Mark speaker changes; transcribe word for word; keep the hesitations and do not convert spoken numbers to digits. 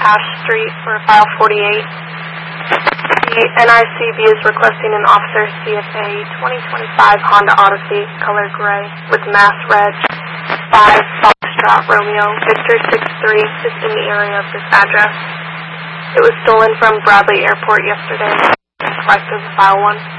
Speaker 1: Cash Street for file forty-eight. The N I C B is requesting an officer C F A twenty twenty-five Honda Odyssey, color gray, with mass reg five Foxtrot Romeo Victor six three is in the area of this address. It was stolen from Bradley Airport yesterday. Request as a file one.